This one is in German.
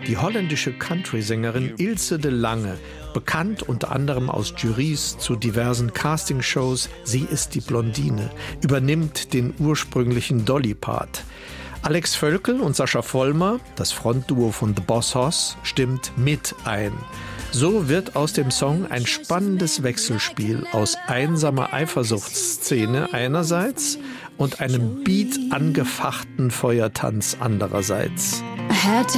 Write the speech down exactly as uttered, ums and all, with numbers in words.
Die holländische Country-Sängerin Ilse de Lange, bekannt unter anderem aus Jurys zu diversen Castingshows, sie ist die Blondine, übernimmt den ursprünglichen Dolly-Part. Alex Völkel und Sascha Vollmer, das Frontduo von The Boss Hoss, stimmt mit ein. So wird aus dem Song ein spannendes Wechselspiel aus einsamer Eifersuchtsszene einerseits und einem Beat angefachten Feuertanz andererseits.